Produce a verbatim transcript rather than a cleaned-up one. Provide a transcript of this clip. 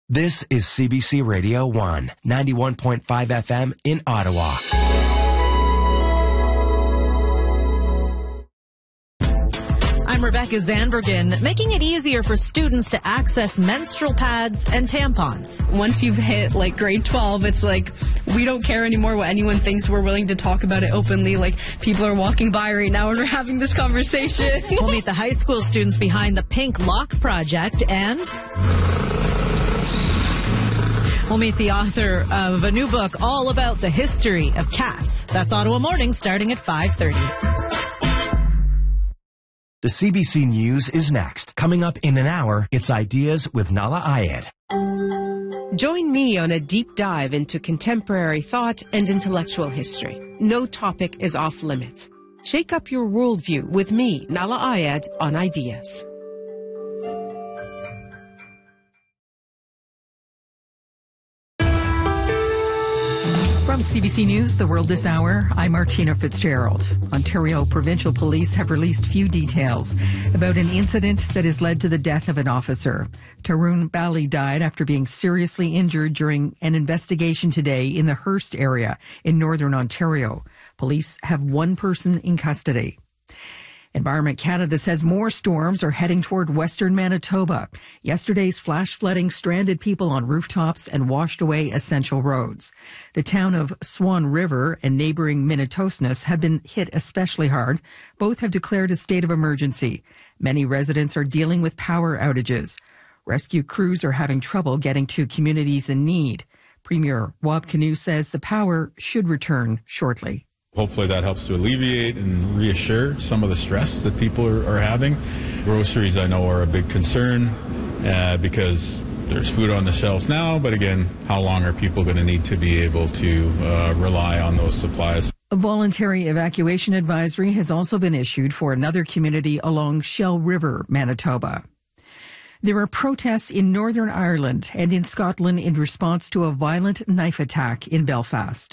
This is C B C Radio one, ninety-one point five F M in Ottawa. I'm Rebecca Zandbergen. Making it easier for students to access menstrual pads and tampons. Once you've hit like grade twelve, it's like we don't care anymore what anyone thinks. We're willing to talk about it openly. Like people are walking by right now and we're having this conversation. We'll meet the high school students behind the Pink Lock Project, and we'll meet the author of a new book all about the history of cats. That's Ottawa Morning, starting at five thirty. The C B C News is next. Coming up in an hour, it's Ideas with Nahlah Ayed. Join me on a deep dive into contemporary thought and intellectual history. No topic is off limits. Shake up your worldview with me, Nahlah Ayed, on Ideas. From C B C News, The World This Hour, I'm Martina Fitzgerald. Ontario Provincial Police have released few details about an incident that has led to the death of an officer. Tarun Bali died after being seriously injured during an investigation today in the Hearst area in northern Ontario. Police have one person in custody. Environment Canada says more storms are heading toward western Manitoba. Yesterday's flash flooding stranded people on rooftops and washed away essential roads. The town of Swan River and neighboring Minitosnas have been hit especially hard. Both have declared a state of emergency. Many residents are dealing with power outages. Rescue crews are having trouble getting to communities in need. Premier Wab Kinew says the power should return shortly. Hopefully that helps to alleviate and reassure some of the stress that people are, are having. Groceries, I know, are a big concern uh, because there's food on the shelves now, but again, how long are people going to need to be able to uh, rely on those supplies? A voluntary evacuation advisory has also been issued for another community along Shell River, Manitoba. There are protests in Northern Ireland and in Scotland in response to a violent knife attack in Belfast.